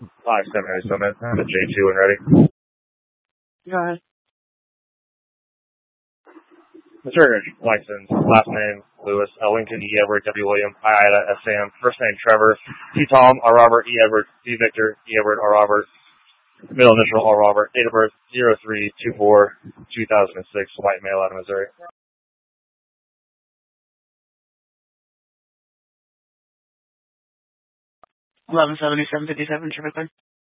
5-7 I'm at J2 and ready. Go ahead. Mr. License, last name, Lewis, L. Lincoln, E. Edward, W. William, I. Ida, S. Sam, first name, Trevor, T. Tom, R. Robert, E. Edward, D. Victor, E. Edward, R. Robert, middle initial, R. Robert, date of birth, 03/24/2006, white male out of Missouri. 117757, Trevor.